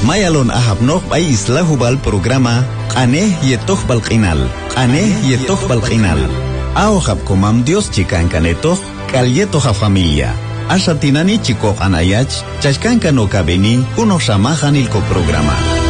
Mayalon ahapnok ay isla hubal programa Aneh yetoh balqinal. Aneh yetoh balqinal. Ahop komam Dios chikan kaneto kalyetoha familia. Ashatinani chiko anayach chashkan kano kabeni uno shamahan ilko programa.